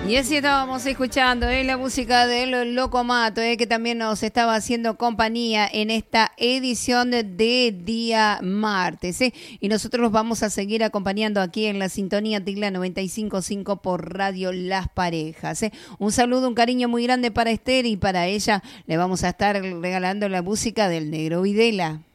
Y así estábamos escuchando la música del Loco Mato, que también nos estaba haciendo compañía en esta edición de día martes. Y nosotros los vamos a seguir acompañando aquí en la sintonía de la 95.5 por Radio Las Parejas. Un saludo, un cariño muy grande para Esther, y para ella le vamos a estar regalando la música del Negro Videla.